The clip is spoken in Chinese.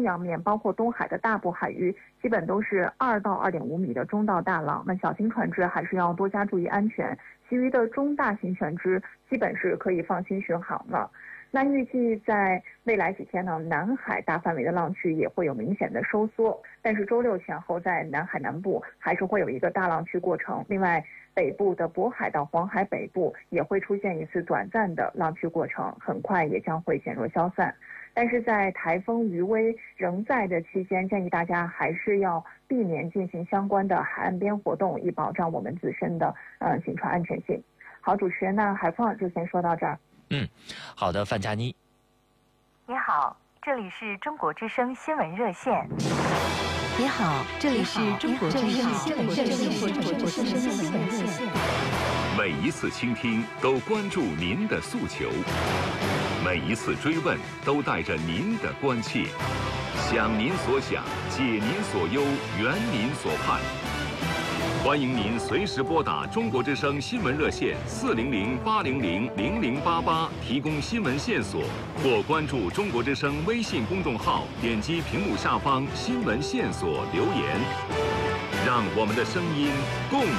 东洋面，包括东海的大部海域，基本都是2到2.5米的中到大浪。那小型船只还是要多加注意安全，其余的中大型船只基本是可以放心巡航了。那预计在未来几天呢，南海大范围的浪区也会有明显的收缩，但是周六前后在南海南部还是会有一个大浪区过程。另外，北部的渤海到黄海北部也会出现一次短暂的浪区过程，很快也将会减弱消散。但是在台风余威仍在的期间，建议大家还是要避免进行相关的海岸边活动，以保障我们自身的行船安全性。好，主持人，那海况就先说到这儿。 好的，范佳妮。 你好，这里是中国之声新闻热线。 你好，这里是中国之声新闻热线。 每一次倾听都关注您的诉求，每一次追问都带着您的关切，想您所想，解您所忧，圆您所盼。欢迎您随时拨打中国之声新闻热线400-800-0088提供新闻线索，或关注中国之声微信公众号，点击屏幕下方新闻线索留言，让我们的声音共